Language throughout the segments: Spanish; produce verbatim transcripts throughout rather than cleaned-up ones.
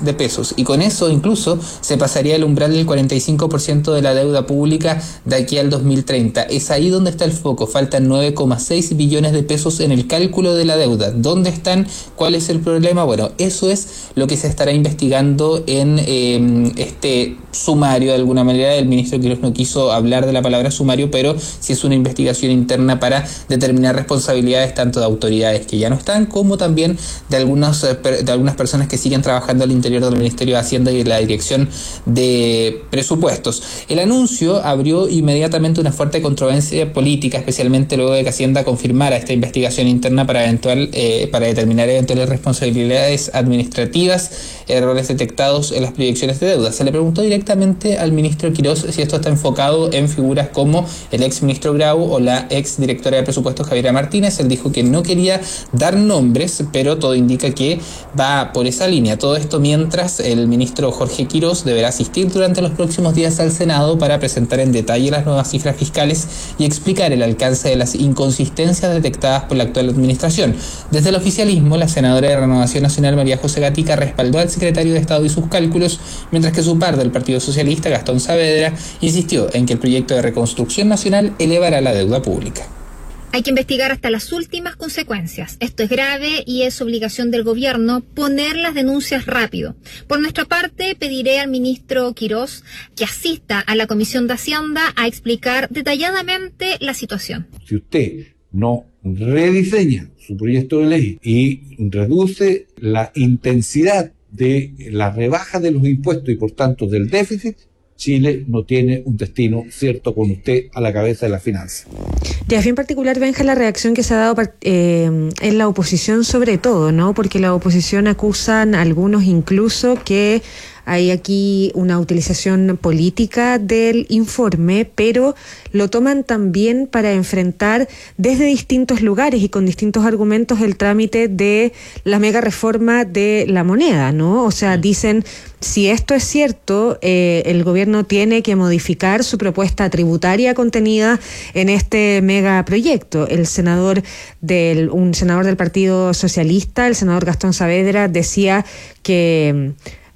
de pesos, y con eso incluso se pasaría el umbral del cuarenta y cinco por ciento de la deuda pública de aquí al dos mil treinta. Es ahí donde está el foco. Faltan nueve coma seis billones de pesos en el cálculo de la deuda. ¿Dónde están? ¿Cuál es el problema? Bueno, eso es lo que se estará investigando en eh, este sumario. De alguna manera el ministro Quirós no quiso hablar de la palabra sumario, pero sí es una investigación interna para determinar responsabilidades tanto de autoridades que ya no están, como también de algunas, de algunas personas que siguen trabajando al interior del Ministerio de Hacienda y de la Dirección de Presupuestos. El anuncio abrió inmediatamente una fuerte controversia política, especialmente luego de que Hacienda confirmara esta investigación interna para eventual eh, para determinar eventuales responsabilidades administrativas, errores detectados en las proyecciones de deuda. Se le preguntó directamente al ministro Quirós si esto está enfocado en figuras como el ex ministro Grau o la ex directora de Presupuestos Javiera Martínez. Él dijo que no quería dar nombres, pero todo indica que va por esa línea. Todo esto mientras el ministro Jorge Quirós deberá asistir durante los próximos días al Senado para presentar en detalle las nuevas cifras fiscales y explicar el alcance de las inconsistencias detectadas por la actual administración. Desde el oficialismo, la senadora de Renovación Nacional, María José Gatica, respaldó al secretario de Estado y sus cálculos, mientras que su par del Partido Socialista, Gastón Saavedra, insistió en que el proyecto de reconstrucción nacional elevará la deuda pública. Hay que investigar hasta las últimas consecuencias. Esto es grave y es obligación del gobierno poner las denuncias rápido. Por nuestra parte, pediré al ministro Quirós que asista a la Comisión de Hacienda a explicar detalladamente la situación. Si usted no rediseña su proyecto de ley y reduce la intensidad de la rebaja de los impuestos y por tanto del déficit, Chile no tiene un destino cierto con usted a la cabeza de las finanzas. De fin particular, Benja, la reacción que se ha dado eh, en la oposición sobre todo, ¿no? Porque la oposición acusan a algunos incluso que hay aquí una utilización política del informe, pero lo toman también para enfrentar desde distintos lugares y con distintos argumentos el trámite de la mega reforma de la moneda, ¿no? O sea, dicen, si esto es cierto, eh, el gobierno tiene que modificar su propuesta tributaria contenida en este megaproyecto. El senador del, un senador del Partido Socialista, el senador Gastón Saavedra, decía que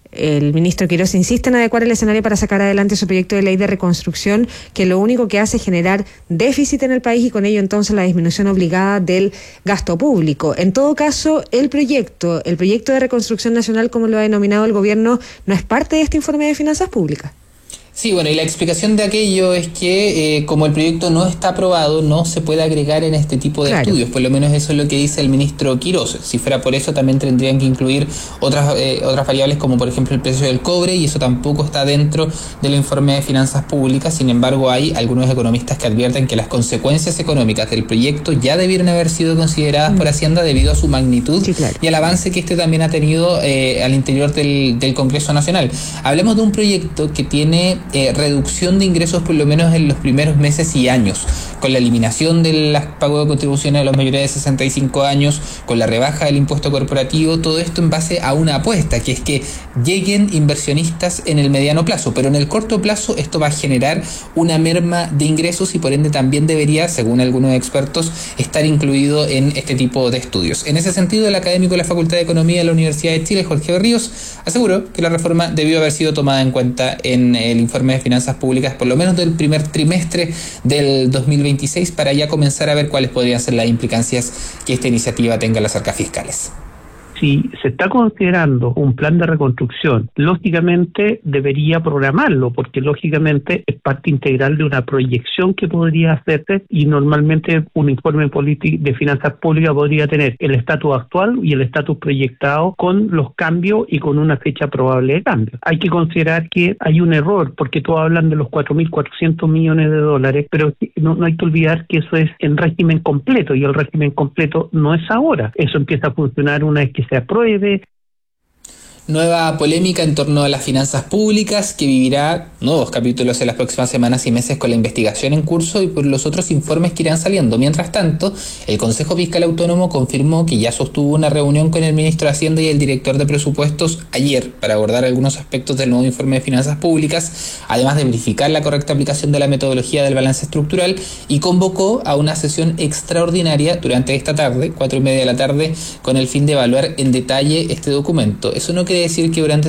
el ministro Quirós insiste en adecuar el escenario para sacar adelante su proyecto de ley de reconstrucción, que lo único que hace es generar déficit en el país y con ello entonces la disminución obligada del gasto público. En todo caso, el proyecto, el proyecto de reconstrucción nacional, como lo ha denominado el gobierno, no es parte de este informe de finanzas públicas. Sí, bueno, y la explicación de aquello es que eh, como el proyecto no está aprobado, no se puede agregar en este tipo de claro. estudios. Por lo menos eso es lo que dice el ministro Quirós. Si fuera por eso, también tendrían que incluir otras eh, otras variables como por ejemplo el precio del cobre, y eso tampoco está dentro del informe de finanzas públicas. Sin embargo, hay algunos economistas que advierten que las consecuencias económicas del proyecto ya debieron haber sido consideradas mm. por Hacienda debido a su magnitud sí, claro. y al avance que este también ha tenido eh, al interior del, del Congreso Nacional. Hablemos de un proyecto que tiene Eh, reducción de ingresos por lo menos en los primeros meses y años, con la eliminación del pago de contribuciones a los mayores de sesenta y cinco años, con la rebaja del impuesto corporativo, todo esto en base a una apuesta, que es que lleguen inversionistas en el mediano plazo, pero en el corto plazo esto va a generar una merma de ingresos y por ende también debería, según algunos expertos, estar incluido en este tipo de estudios. En ese sentido, el académico de la Facultad de Economía de la Universidad de Chile, Jorge Berríos, aseguró que la reforma debió haber sido tomada en cuenta en el informe de finanzas públicas por lo menos del primer trimestre del dos mil veintiséis para ya comenzar a ver cuáles podrían ser las implicancias que esta iniciativa tenga en las arcas fiscales. Si se está considerando un plan de reconstrucción, lógicamente debería programarlo, porque lógicamente es parte integral de una proyección que podría hacerse, y normalmente un informe de finanzas públicas podría tener el estatus actual y el estatus proyectado con los cambios y con una fecha probable de cambio. Hay que considerar que hay un error, porque todos hablan de los cuatro mil cuatrocientos millones de dólares, pero no, no hay que olvidar que eso es en régimen completo, y el régimen completo no es ahora. Eso empieza a funcionar una vez que se apruebe. Nueva polémica en torno a las finanzas públicas, que vivirá nuevos capítulos en las próximas semanas y meses con la investigación en curso y por los otros informes que irán saliendo. Mientras tanto, el Consejo Fiscal Autónomo confirmó que ya sostuvo una reunión con el ministro de Hacienda y el director de Presupuestos ayer para abordar algunos aspectos del nuevo informe de finanzas públicas, además de verificar la correcta aplicación de la metodología del balance estructural, y convocó a una sesión extraordinaria durante esta tarde, cuatro y media de la tarde, con el fin de evaluar en detalle este documento. Eso no quiere decir que durante